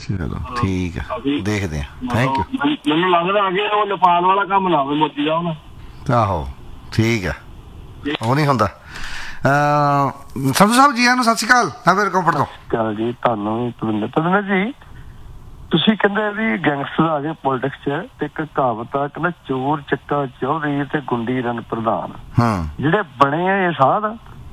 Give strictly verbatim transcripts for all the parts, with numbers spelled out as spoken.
ਚਲੋ ਠੀਕ ਆ, ਦੇਖਦੇ ਆ। Thank you. ਮੈਨੂੰ ਲੱਗਦਾ ਅੱਗੇ ਉਹ ਨੇਪਾਲ ਵਾਲਾ ਕੰਮ ਨਾ ਹੋਵੇ ਮੋਦੀ ਦਾ ਹੁਣ। ਆਹੋ ਠੀਕ ਆ, ਉਹ ਨਹੀਂ ਹੁੰਦਾ। ਸੰਧੂ ਸਾਹਿਬ ਜੀ ਨੂੰ ਸਤਿ ਸ਼੍ਰੀ ਅਕਾਲ। ਹਾਂ ਫਿਰ ਕੰਫਰਟ ਤੋਂ ਕਾਲ ਜੀ, ਤੁਹਾਨੂੰ ਵੀ ਤਵਿੰਦਰ ਤਵਿੰਦਰ ਜੀ। ਤੁਸੀਂ ਕਹਿੰਦੇ ਵੀ ਗੈਂਗਸਟਰ ਆ ਗਏ ਪੋਲੀਟਿਕਸ 'ਚ, ਤੇ ਇੱਕ ਕਹਾਵਤ ਆ ਕਹਿੰਦਾ ਚੋਰ ਚੱਕਾ ਚੌਧਰੀ ਤੇ ਗੁੰਡੀ ਰਨ ਪ੍ਰਧਾਨ। ਹਾਂ ਜਿਹੜੇ ਬਣੇ ਆ ਇਹ ਸਾਧ।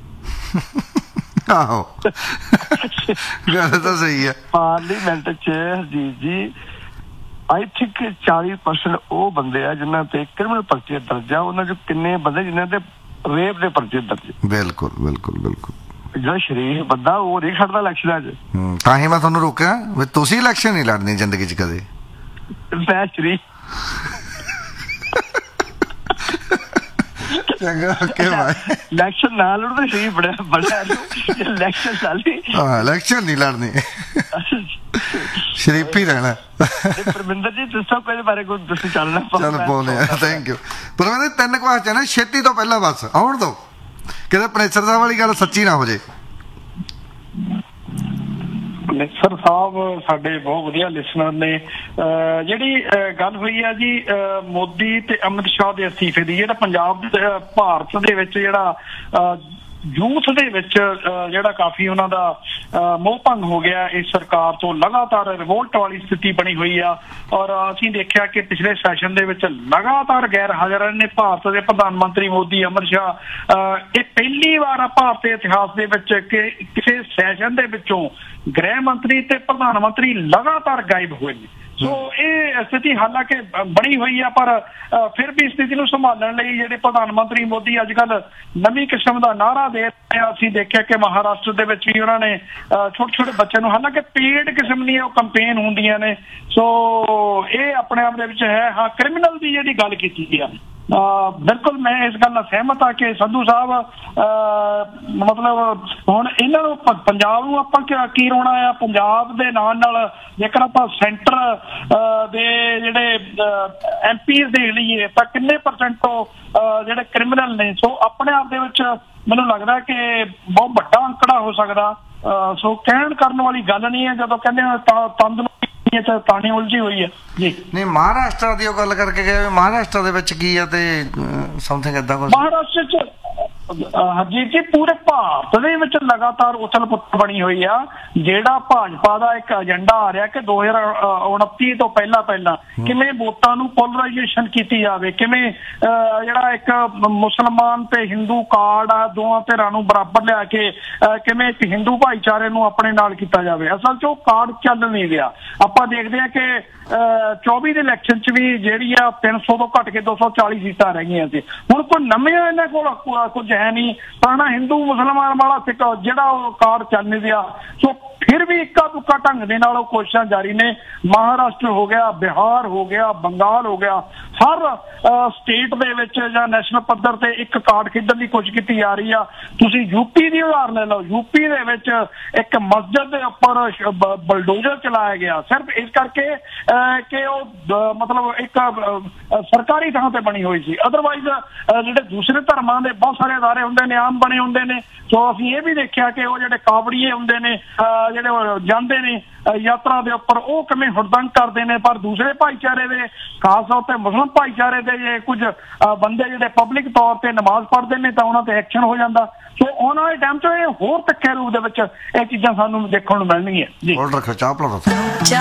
ਆਹੋ ਗੱਲ ਤਾਂ ਸਹੀ ਹੈ। ਪਾਰਲੀਮੈਂਟ 'ਚ ਹਰਜੀਤ ਜੀ ਆਈ ਥਿੰਕ ਚਾਲੀ ਪਰਸੈਂਟ ਉਹ ਬੰਦੇ ਆ ਜਿਨ੍ਹਾਂ ਤੇ ਕ੍ਰਿਮੀਨਲ ਪਰਚੇ ਦਰਜ ਆ। ਉਹਨਾਂ 'ਚ ਕਿੰਨੇ ਬੰਦੇ ਜਿਨ੍ਹਾਂ ਤੇ ਰੇਪ ਦੇ ਪਰਚੇ ਦਰਜ। ਬਿਲਕੁਲ ਬਿਲਕੁਲ ਬਿਲਕੁਲ। ਜਿਹੜਾ ਸ਼ਰੀਫ ਬੰਦਾ ਉਹ ਨਹੀਂ ਖੜਦਾ ਇਲੈਕਸ਼ਨਾਂ 'ਚ। ਤਾਂ ਹੀ ਮੈਂ ਤੁਹਾਨੂੰ ਰੋਕਿਆ ਵੀ ਤੁਸੀਂ ਇਲੈਕਸ਼ਨ ਨਹੀਂ ਲੜਨੀ ਜ਼ਿੰਦਗੀ 'ਚ ਕਦੇ। ਮੈਂ ਸ਼ਰੀਫ ਚੰਗਾ ਓਕੇ ਬਾਏ। ਇਲੈਕਸ਼ਨ ਨਾ ਲੜੋ ਤਾਂ ਸ਼ਰੀਫ ਬੜਾ ਬੜਾ ਇਲੈਕਸ਼ਨ ਲਾਲੀ। ਹਾਂ ਇਲੈਕਸ਼ਨ ਨਹੀਂ ਲੜਨੀ, ਸ਼ਰੀਫ ਹੀ ਰਹਿਣਾ। ਪਰਮਿੰਦਰ ਜੀ ਦੱਸੋ ਇਹਦੇ ਬਾਰੇ ਕੁਝ ਤੁਸੀਂ ਚੱਲਣਾ ਚੱਲ ਪਾਉਂਦੇ ਆ। Thank you. ਪਰਮਿੰਦਰ ਤਿੰਨ ਕੁਐਸਚਨ ਹੈ, ਛੇਤੀ ਤੋਂ ਪਹਿਲਾਂ ਬਸ ਆਉਣ ਦੋ, ਕਿਤੇ ਪਨੇਸਰ ਸਾਹਿਬ ਵਾਲੀ ਗੱਲ ਸੱਚੀ ਨਾ ਹੋ ਜੇ। ਪਨੇਸਰ ਸਾਹਿਬ ਸਾਡੇ ਬਹੁਤ ਵਧੀਆ ਲਿਸਨਰ ਨੇ। ਜਿਹੜੀ ਗੱਲ ਹੋਈ ਹੈ ਜੀ ਮੋਦੀ ਤੇ ਅਮਿਤ ਸ਼ਾਹ ਦੇ ਅਸਤੀਫੇ ਦੀ, ਜਿਹੜਾ ਪੰਜਾਬ ਭਾਰਤ ਦੇ ਵਿੱਚ ਜਿਹੜਾ ਯੂਥ ਦੇ ਵਿੱਚ ਜਿਹੜਾ ਕਾਫੀ ਉਹਨਾਂ ਦਾ ਮੋਹ ਭੰਗ ਹੋ ਗਿਆ ਇਸ ਸਰਕਾਰ ਤੋਂ, ਲਗਾਤਾਰ ਰਿਵੋਲਟ ਵਾਲੀ ਸਥਿਤੀ ਬਣੀ ਹੋਈ ਆ। ਔਰ ਅਸੀਂ ਦੇਖਿਆ ਕਿ ਪਿਛਲੇ ਸੈਸ਼ਨ ਦੇ ਵਿੱਚ ਲਗਾਤਾਰ ਗੈਰ ਹਾਜ਼ਰ ਨੇ ਭਾਰਤ ਦੇ ਪ੍ਰਧਾਨ ਮੰਤਰੀ ਮੋਦੀ, ਅਮਿਤ ਸ਼ਾਹ। ਇਹ ਪਹਿਲੀ ਵਾਰ ਆ ਭਾਰਤ ਦੇ ਇਤਿਹਾਸ ਦੇ ਵਿੱਚ ਕਿ ਕਿਸੇ ਸੈਸ਼ਨ ਦੇ ਵਿੱਚੋਂ ਗ੍ਰਹਿ ਮੰਤਰੀ ਤੇ ਪ੍ਰਧਾਨ ਮੰਤਰੀ ਲਗਾਤਾਰ ਗਾਇਬ ਹੋਏ ਨੇ। ਸੋ ਇਹ ਸਥਿਤੀ ਹਾਲਾਂਕਿ ਬਣੀ ਹੋਈ ਆ, ਪਰ ਫਿਰ ਵੀ ਸਥਿਤੀ ਨੂੰ ਸੰਭਾਲਣ ਲਈ ਜਿਹੜੇ ਪ੍ਰਧਾਨ ਮੰਤਰੀ ਮੋਦੀ ਅੱਜ ਕੱਲ੍ਹ ਨਵੀਂ ਕਿਸਮ ਦਾ ਨਾਅਰਾ ਦੇ ਰਹੇ ਆ। ਅਸੀਂ ਦੇਖਿਆ ਕਿ ਮਹਾਰਾਸ਼ਟਰ ਦੇ ਵਿੱਚ ਵੀ ਉਹਨਾਂ ਨੇ ਛੋਟੇ ਛੋਟੇ ਬੱਚਿਆਂ ਨੂੰ, ਹਾਲਾਂਕਿ ਪੇਡ ਕਿਸਮ ਦੀਆਂ ਉਹ ਕੰਪੇਨ ਹੁੰਦੀਆਂ ਨੇ। ਸੋ ਇਹ ਆਪਣੇ ਆਪ ਦੇ ਵਿੱਚ ਹੈ। ਹਾਂ, ਕ੍ਰਿਮੀਨਲ ਦੀ ਜਿਹੜੀ ਗੱਲ ਕੀਤੀ ਆ, ਬਿਲਕੁਲ ਮੈਂ ਇਸ ਗੱਲ ਨਾਲ ਸਹਿਮਤ ਹਾਂ ਕਿ ਸੰਧੂ ਸਾਹਿਬ ਮਤਲਬ ਹੁਣ ਇਹਨਾਂ ਨੂੰ ਪੰਜਾਬ ਨੂੰ ਆਪਾਂ ਕੀ ਰੋਣਾ ਆ। ਪੰਜਾਬ ਦੇ ਨਾਲ ਨਾਲ ਜੇਕਰ ਆਪਾਂ ਸੈਂਟਰ ਦੇ ਜਿਹੜੇ ਐਮ ਪੀ ਦੇਖ ਲਈਏ ਤਾਂ ਕਿੰਨੇ ਪਰਸੈਂਟ ਤੋਂ ਜਿਹੜੇ ਕ੍ਰਿਮੀਨਲ ਨੇ। ਸੋ ਆਪਣੇ ਆਪ ਦੇ ਵਿੱਚ ਮੈਨੂੰ ਲੱਗਦਾ ਕਿ ਬਹੁਤ ਵੱਡਾ ਅੰਕੜਾ ਹੋ ਸਕਦਾ। ਸੋ ਕਹਿਣ ਕਰਨ ਵਾਲੀ ਗੱਲ ਨਹੀਂ ਹੈ ਜਦੋਂ ਕਹਿੰਦੇ ਤੰਦ ਨੂੰ ਤਾਣੀ ਉਲਝੀ ਹੋਈ ਹੈ ਜੀ। ਨਹੀਂ, ਮਹਾਰਾਸ਼ਟਰ ਦੀ ਉਹ ਗੱਲ ਕਰਕੇ ਗਏ, ਮਹਾਰਾਸ਼ਟਰ ਦੇ ਵਿੱਚ ਕੀ ਆ ਤੇ ਸਮਥਿੰਗ ਏਦਾਂ ਕੁਝ। ਮਹਾਰਾਸ਼ਟਰ ਚ ਹਰਜੀਤ ਜੀ ਪੂਰੇ ਭਾਰਤ ਦੇ ਵਿੱਚ ਲਗਾਤਾਰ ਉਥਲ ਪੁਥਲ ਬਣੀ ਹੋਈ ਆ। ਜਿਹੜਾ ਭਾਜਪਾ ਦਾ ਇੱਕ ਏਜੰਡਾ ਆ ਰਿਹਾ ਕਿ ਦੋ ਹਜ਼ਾਰ ਉਨੱਤੀ ਤੋਂ ਪਹਿਲਾਂ ਪਹਿਲਾਂ ਕਿਵੇਂ ਵੋਟਾਂ ਨੂੰ ਪੋਲਰਾਈਜੇਸ਼ਨ ਕੀਤੀ ਜਾਵੇ, ਕਿਵੇਂ ਜਿਹੜਾ ਇੱਕ ਮੁਸਲਮਾਨ ਤੇ ਹਿੰਦੂ ਕਾਰਡ ਆ ਦੋਵਾਂ ਧਿਰਾਂ ਨੂੰ ਬਰਾਬਰ ਲਿਆ ਕੇ ਕਿਵੇਂ ਇੱਕ ਹਿੰਦੂ ਭਾਈਚਾਰੇ ਨੂੰ ਆਪਣੇ ਨਾਲ ਕੀਤਾ ਜਾਵੇ। ਅਸਲ ਚ ਉਹ ਕਾਰਡ ਚੱਲ ਨਹੀਂ ਰਿਹਾ। ਆਪਾਂ ਦੇਖਦੇ ਹਾਂ ਕਿ ਚੌਵੀ ਦੇ ਇਲੈਕਸ਼ਨ ਚ ਵੀ ਜਿਹੜੀ ਆ ਤਿੰਨ ਸੌ ਤੋਂ ਘੱਟ ਕੇ ਦੋ ਸੌ ਚਾਲੀ ਸੀਟਾਂ ਰਹਿ ਗਈਆਂ ਸੀ। ਹੁਣ ਕੋਈ ਨਵੇਂ ਇਹਨਾਂ ਕੋਲ ਕੁਝ ਹੈ ਨਹੀਂ। ਪੁਰਾਣਾ ਹਿੰਦੂ ਮੁਸਲਮਾਨ ਵਾਲਾ ਸਿੱਖ ਜਿਹੜਾ ਉਹ ਕਾਰਡ ਚੱਲ ਨਹੀਂ ਰਿਹਾ। ਸੋ ਫਿਰ ਵੀ ਇੱਕਾ ਦੁੱਕਾ ਢੰਗ ਦੇ ਨਾਲ ਉਹ ਕੋਸ਼ਿਸ਼ਾਂ ਜਾਰੀ ਨੇ। ਮਹਾਰਾਸ਼ਟਰ ਹੋ ਗਿਆ, ਬਿਹਾਰ ਹੋ ਗਿਆ, ਬੰਗਾਲ ਹੋ ਗਿਆ, ਹਰ ਸਟੇਟ ਦੇ ਵਿੱਚ ਜਾਂ ਨੈਸ਼ਨਲ ਪੱਧਰ ਤੇ ਇੱਕ ਕਾਰਡ ਖੇਡਣ ਦੀ ਕੋਸ਼ਿਸ਼ ਕੀਤੀ ਜਾ ਰਹੀ ਆ। ਤੁਸੀਂ ਯੂਪੀ ਦੀ ਉਦਾਹਰਨ ਲੈ ਲਓ। ਯੂਪੀ ਦੇ ਵਿੱਚ ਇੱਕ ਮਸਜਿਦ ਦੇ ਉੱਪਰ ਬਲਡੋਜ਼ਰ ਚਲਾਇਆ ਗਿਆ ਸਿਰਫ ਇਸ ਕਰਕੇ ਕਿ ਉਹ ਮਤਲਬ ਇੱਕ ਸਰਕਾਰੀ ਥਾਂ ਤੇ ਬਣੀ ਹੋਈ ਸੀ। ਅਦਰਵਾਈਜ਼ ਜਿਹੜੇ ਦੂਸਰੇ ਧਰਮਾਂ ਦੇ ਬਹੁਤ ਸਾਰੇ ਅਦਾਰੇ ਹੁੰਦੇ ਨੇ, ਆਮ ਬਣੇ ਹੁੰਦੇ ਨੇ। ਸੋ ਅਸੀਂ ਇਹ ਵੀ ਦੇਖਿਆ ਕਿ ਉਹ ਜਿਹੜੇ ਕਾਵੜੀਏ ਹੁੰਦੇ ਨੇ, ਜਿਹੜੇ ਜਾਂਦੇ ਨੇ ਯਾਤਰਾ ਦੇ ਉੱਪਰ, ਉਹ ਕਿਵੇਂ ਹੁੜਦੰਗ ਕਰਦੇ ਨੇ। ਪਰ ਦੂਸਰੇ ਭਾਈਚਾਰੇ ਦੇ, ਖਾਸ ਤੌਰ ਤੇ ਮੁਸਲਿਮ ਭਾਈਚਾਰੇ ਦੇ ਜੇ ਕੁਝ ਬੰਦੇ ਜਿਹੜੇ ਪਬਲਿਕ ਤੌਰ ਤੇ ਨਮਾਜ਼ ਪੜ੍ਹਦੇ ਨੇ ਤਾਂ ਉਹਨਾਂ ਤੇ ਐਕਸ਼ਨ ਹੋ ਜਾਂਦਾ। ਸੋ ਆਉਣ ਵਾਲੇ ਟਾਈਮ 'ਚ ਇਹ ਹੋਰ ਤਿੱਖੇ ਰੂਪ ਦੇ ਵਿੱਚ ਇਹ ਚੀਜ਼ਾਂ ਸਾਨੂੰ ਦੇਖਣ ਨੂੰ ਮਿਲਣਗੀਆਂ ਜੀ।